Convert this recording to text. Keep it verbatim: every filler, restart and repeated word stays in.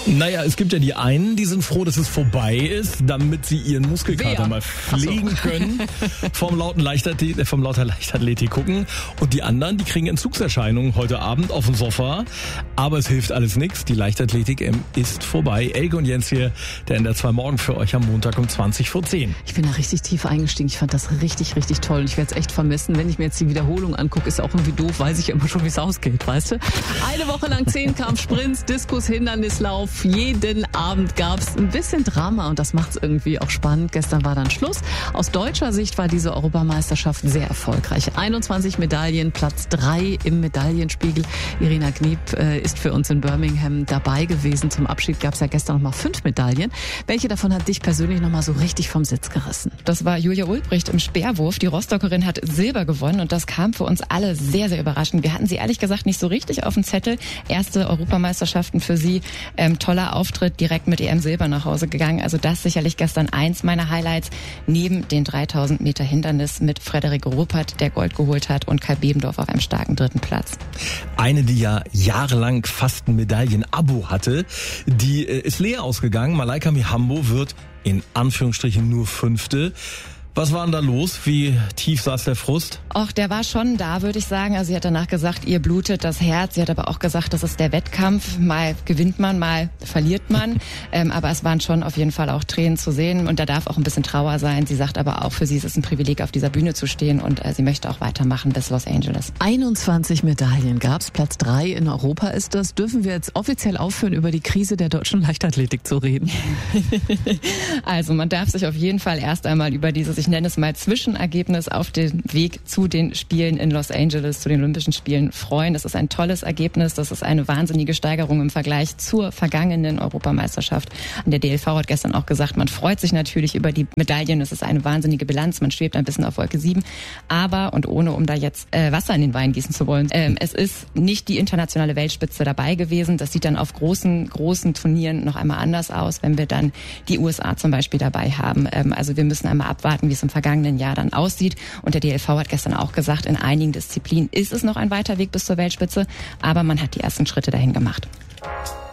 Naja, es gibt ja die einen, die sind froh, dass es vorbei ist, damit sie ihren Muskelkater Wer? mal pflegen so. können, vom lauten Leichtathletik, vom lauter Leichtathletik gucken. Und die anderen, die kriegen Entzugserscheinungen heute Abend auf dem Sofa. Aber es hilft alles nichts. Die Leichtathletik-M ist vorbei. Elke und Jens hier, der N D R zwei Morgen für euch am Montag um zwanzig vor zehn. Ich bin da richtig tief eingestiegen. Ich fand das richtig, richtig toll. Und ich werde es echt vermissen. Wenn ich mir jetzt die Wiederholung angucke, ist auch irgendwie doof, weiß ich immer schon, wie es ausgeht, weißt du? Eine Woche lang Zehnkampf-Sprints, Diskus, Hindernislauf. Jeden Abend gab es ein bisschen Drama und das macht es irgendwie auch spannend. Gestern war dann Schluss. Aus deutscher Sicht war diese Europameisterschaft sehr erfolgreich. einundzwanzig Medaillen, Platz drei im Medaillenspiegel. Irina Kniep äh, ist für uns in Birmingham dabei gewesen. Zum Abschied gab es ja gestern noch mal fünf Medaillen. Welche davon hat dich persönlich noch mal so richtig vom Sitz gerissen? Das war Julia Ulbricht im Speerwurf. Die Rostockerin hat Silber gewonnen und das kam für uns alle sehr, sehr überraschend. Wir hatten sie ehrlich gesagt nicht so richtig auf dem Zettel. Erste Europameisterschaften für sie. Ähm, toller Auftritt, direkt mit E M-Silber nach Hause gegangen. Also das sicherlich gestern eins meiner Highlights. Neben den dreitausend Meter Hindernis mit Frederik Ruppert, der Gold geholt hat, und Kai Bebendorf auf einem starken dritten Platz. Eine, die ja jahrelang fast ein Medaillen-Abo hatte, die äh, ist leer ausgegangen. Malaika Mihambo wird in Anführungsstrichen nur Fünfte. Was war denn da los? Wie tief saß der Frust? Och, der war schon da, würde ich sagen. Also sie hat danach gesagt, ihr blutet das Herz. Sie hat aber auch gesagt, das ist der Wettkampf. Mal gewinnt man, mal verliert man. ähm, aber es waren schon auf jeden Fall auch Tränen zu sehen. Und da darf auch ein bisschen Trauer sein. Sie sagt aber auch, für sie ist es ein Privileg, auf dieser Bühne zu stehen. Und äh, sie möchte auch weitermachen bis Los Angeles. einundzwanzig Medaillen gab's, Platz drei in Europa ist das. Dürfen wir jetzt offiziell aufhören, über die Krise der deutschen Leichtathletik zu reden? Also man darf sich auf jeden Fall erst einmal über dieses, ich nenne es mal, Zwischenergebnis auf den Weg zu den Spielen in Los Angeles, zu den Olympischen Spielen freuen. Das ist ein tolles Ergebnis. Das ist eine wahnsinnige Steigerung im Vergleich zur vergangenen Europameisterschaft. Und der D L V hat gestern auch gesagt, man freut sich natürlich über die Medaillen. Das ist eine wahnsinnige Bilanz. Man schwebt ein bisschen auf Wolke sieben. Aber, und ohne um da jetzt äh, Wasser in den Wein gießen zu wollen, ähm, es ist nicht die internationale Weltspitze dabei gewesen. Das sieht dann auf großen, großen Turnieren noch einmal anders aus, wenn wir dann die U S A zum Beispiel dabei haben. Ähm, also wir müssen einmal abwarten, wie es im vergangenen Jahr dann aussieht. Und der D L V hat gestern auch gesagt, in einigen Disziplinen ist es noch ein weiter Weg bis zur Weltspitze, aber man hat die ersten Schritte dahin gemacht.